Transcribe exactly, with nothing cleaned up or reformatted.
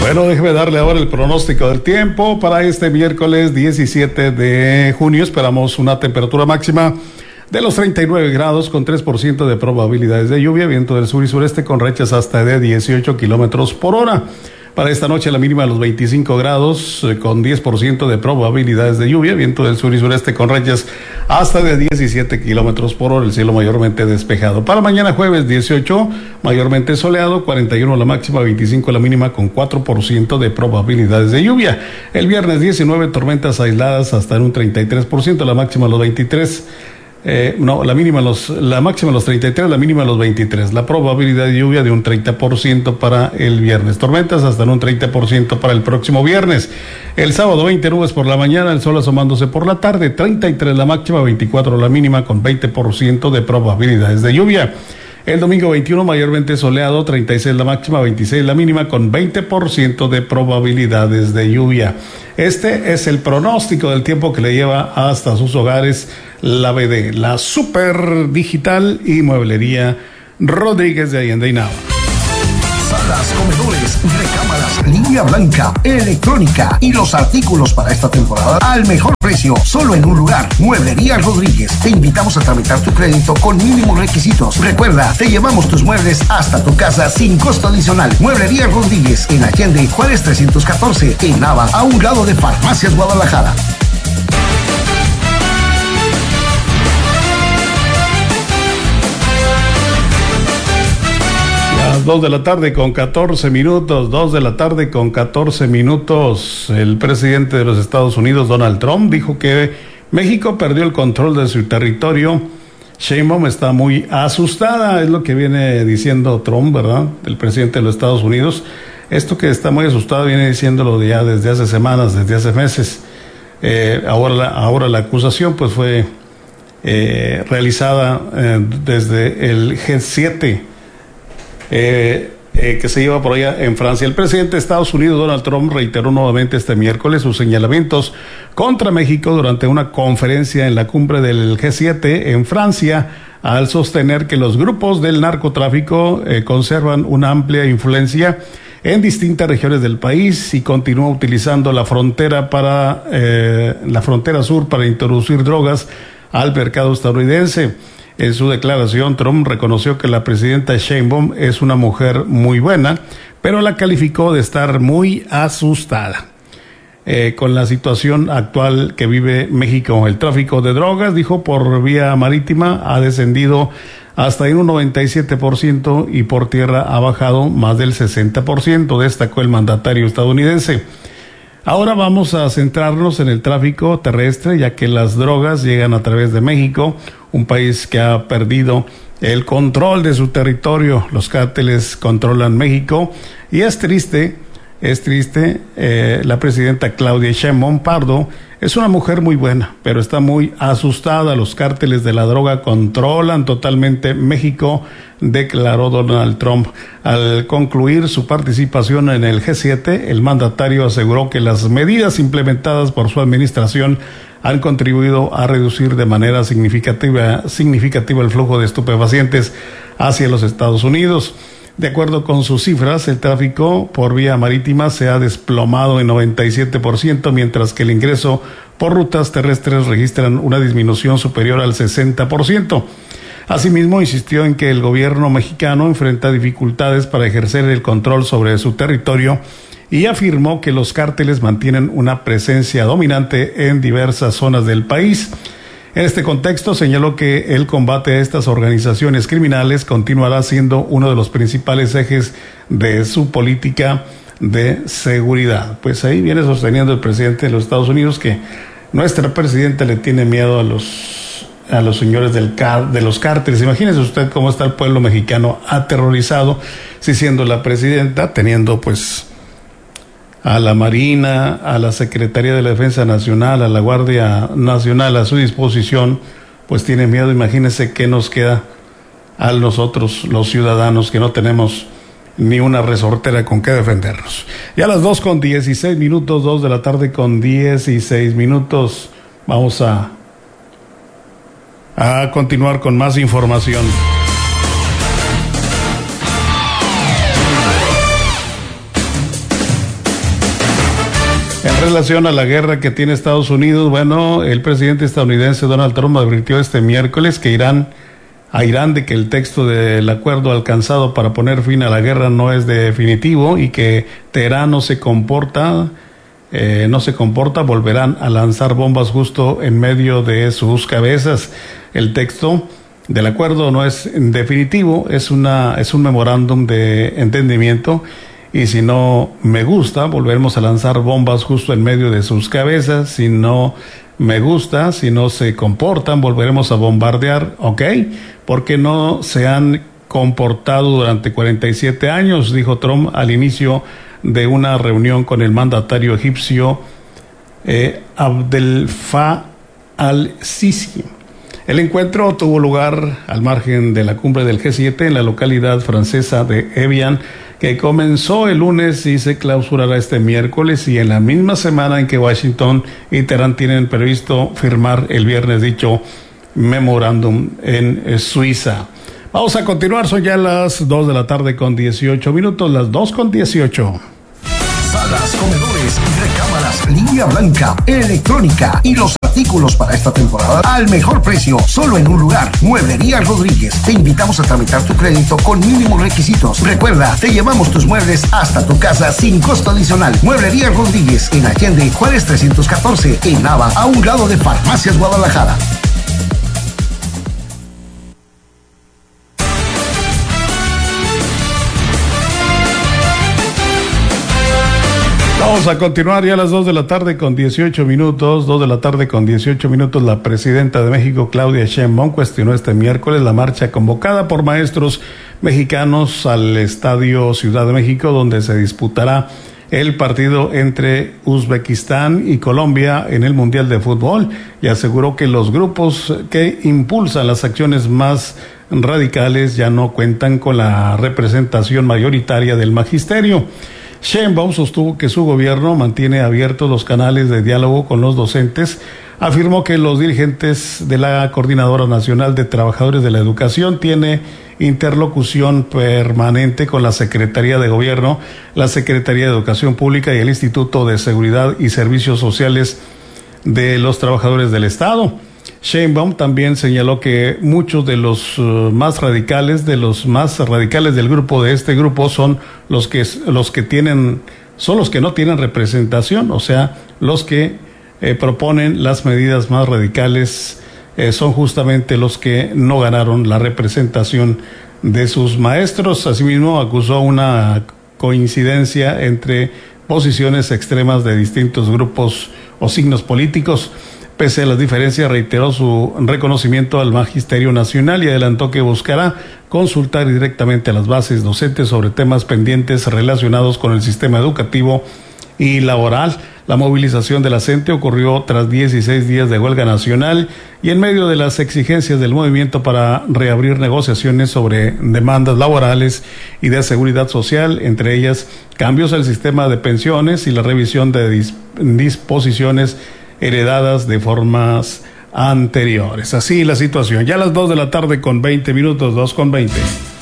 Bueno, déjeme darle ahora el pronóstico del tiempo para este miércoles diecisiete de junio. Esperamos una temperatura máxima de los treinta y nueve grados con tres por ciento de probabilidades de lluvia, viento del sur y sureste con rachas hasta de dieciocho kilómetros por hora. Para esta noche la mínima de los veinticinco grados eh, con diez por ciento de probabilidades de lluvia, viento del sur y sureste con rachas hasta de diecisiete kilómetros por hora, el cielo mayormente despejado. Para mañana jueves dieciocho, mayormente soleado, cuarenta y uno la máxima, veinticinco la mínima con cuatro por ciento de probabilidades de lluvia. El viernes diecinueve, tormentas aisladas hasta en un treinta y tres por ciento, la máxima los veintitrés. Eh, no, la mínima los, la máxima los treinta y tres, la mínima los veintitrés. La probabilidad de lluvia de un treinta por ciento para el viernes. Tormentas hasta en un treinta por ciento para el próximo viernes. El sábado veinte nubes por la mañana, el sol asomándose por la tarde, treinta y tres la máxima, veinticuatro la mínima con veinte por ciento de probabilidades de lluvia. El domingo veintiuno mayormente soleado, treinta y seis la máxima, veintiséis la mínima con veinte por ciento de probabilidades de lluvia. Este es el pronóstico del tiempo que le lleva hasta sus hogares la B D, la Super Digital y Mueblería Rodríguez de Allende y Nava. Salas, comedores, recámaras, línea blanca, electrónica y los artículos para esta temporada al mejor precio, solo en un lugar, Mueblería Rodríguez. Te invitamos a tramitar tu crédito con mínimos requisitos. Recuerda, te llevamos tus muebles hasta tu casa sin costo adicional. Mueblería Rodríguez en Allende, Juárez trescientos catorce, en Nava, a un lado de Farmacias Guadalajara. Dos de la tarde con catorce minutos, dos de la tarde con catorce minutos. El presidente de los Estados Unidos, Donald Trump, dijo que México perdió el control de su territorio. Sheinbaum está muy asustada, es lo que viene diciendo Trump, ¿verdad? El presidente de los Estados Unidos. Esto que está muy asustada viene diciéndolo ya desde hace semanas, desde hace meses. Eh, ahora, la, ahora la acusación pues fue eh, realizada eh, desde el G siete. Eh, eh, que se lleva por allá en Francia. El presidente de Estados Unidos, Donald Trump, reiteró nuevamente este miércoles sus señalamientos contra México durante una conferencia en la cumbre del G siete en Francia, al sostener que los grupos del narcotráfico eh, conservan una amplia influencia en distintas regiones del país y continúa utilizando la frontera para eh, la frontera sur para introducir drogas al mercado estadounidense. En su declaración, Trump reconoció que la presidenta Sheinbaum es una mujer muy buena, pero la calificó de estar muy asustada. Eh, con la situación actual que vive México, el tráfico de drogas, dijo, por vía marítima ha descendido hasta en un noventa y siete por ciento y por tierra ha bajado más del sesenta por ciento, destacó el mandatario estadounidense. Ahora vamos a centrarnos en el tráfico terrestre, ya que las drogas llegan a través de México, un país que ha perdido el control de su territorio. Los cárteles controlan México y es triste, es triste. Eh, la presidenta Claudia Sheinbaum Pardo es una mujer muy buena, pero está muy asustada. Los cárteles de la droga controlan totalmente México, declaró Donald Trump. Al concluir su participación en el G siete, el mandatario aseguró que las medidas implementadas por su administración han contribuido a reducir de manera significativa, significativa el flujo de estupefacientes hacia los Estados Unidos. De acuerdo con sus cifras, el tráfico por vía marítima se ha desplomado en noventa y siete por ciento, mientras que el ingreso por rutas terrestres registran una disminución superior al sesenta por ciento. Asimismo, insistió en que el gobierno mexicano enfrenta dificultades para ejercer el control sobre su territorio y afirmó que los cárteles mantienen una presencia dominante en diversas zonas del país. En este contexto, señaló que el combate a estas organizaciones criminales continuará siendo uno de los principales ejes de su política de seguridad. Pues ahí viene sosteniendo el presidente de los Estados Unidos que nuestra presidenta le tiene miedo a los a los señores del car, de los cárteles. Imagínese usted cómo está el pueblo mexicano aterrorizado, si siendo la presidenta, teniendo pues a la Marina, a la Secretaría de la Defensa Nacional, a la Guardia Nacional a su disposición, pues tiene miedo. Imagínense qué nos queda a nosotros, los ciudadanos, que no tenemos ni una resortera con qué defendernos. Ya a las dos con dieciséis minutos, dos de la tarde con dieciséis minutos, vamos a, a continuar con más información. En relación a la guerra que tiene Estados Unidos, bueno, el presidente estadounidense Donald Trump advirtió este miércoles que Irán, a Irán de que el texto del acuerdo alcanzado para poner fin a la guerra no es definitivo y que Teherán no se comporta, eh, no se comporta, volverán a lanzar bombas justo en medio de sus cabezas. El texto del acuerdo no es definitivo, es una, es un memorándum de entendimiento. Y si no me gusta, volveremos a lanzar bombas justo en medio de sus cabezas. Si no me gusta, si no se comportan, volveremos a bombardear, ¿ok? Porque no se han comportado durante cuarenta y siete años, dijo Trump al inicio de una reunión con el mandatario egipcio eh, Abdel Fattah al-Sisi. El encuentro tuvo lugar al margen de la cumbre del G siete en la localidad francesa de Evian, que comenzó el lunes y se clausurará este miércoles, y en la misma semana en que Washington y Teherán tienen previsto firmar el viernes dicho memorándum en Suiza. Vamos a continuar, son ya las dos de la tarde con dieciocho minutos, las dos con dieciocho. Salas, comedores, recámaras, línea blanca, electrónica y los artículos para esta temporada al mejor precio, solo en un lugar. Mueblería Rodríguez. Te invitamos a tramitar tu crédito con mínimos requisitos. Recuerda, te llevamos tus muebles hasta tu casa sin costo adicional. Mueblería Rodríguez en Allende, Juárez trescientos catorce, en Nava, a un lado de Farmacias Guadalajara. Vamos a continuar ya a las dos de la tarde con dieciocho minutos, dos de la tarde con dieciocho minutos. La presidenta de México, Claudia Sheinbaum, cuestionó este miércoles la marcha convocada por maestros mexicanos al Estadio Ciudad de México, donde se disputará el partido entre Uzbekistán y Colombia en el Mundial de Fútbol, y aseguró que los grupos que impulsan las acciones más radicales ya no cuentan con la representación mayoritaria del magisterio. Sheinbaum sostuvo que su gobierno mantiene abiertos los canales de diálogo con los docentes. Afirmó que los dirigentes de la Coordinadora Nacional de Trabajadores de la Educación tiene interlocución permanente con la Secretaría de Gobierno, la Secretaría de Educación Pública y el Instituto de Seguridad y Servicios Sociales de los Trabajadores del Estado. Sheinbaum también señaló que muchos de los uh, más radicales, de los más radicales del grupo, de este grupo, son los que los que tienen, son los que no tienen representación, o sea, los que eh, proponen las medidas más radicales eh, son justamente los que no ganaron la representación de sus maestros. Asimismo, acusó una coincidencia entre posiciones extremas de distintos grupos o signos políticos. Pese a las diferencias, reiteró su reconocimiento al Magisterio Nacional y adelantó que buscará consultar directamente a las bases docentes sobre temas pendientes relacionados con el sistema educativo y laboral. La movilización de la CENTE ocurrió tras dieciséis días de huelga nacional y en medio de las exigencias del movimiento para reabrir negociaciones sobre demandas laborales y de seguridad social, entre ellas cambios al sistema de pensiones y la revisión de dis- disposiciones heredadas de formas anteriores. Así la situación. Ya a las dos de la tarde con veinte minutos, dos con veinte.